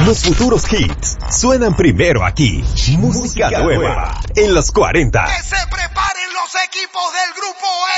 Los futuros hits suenan primero aquí. Música nueva en los 40. Que se preparen los equipos del grupo E.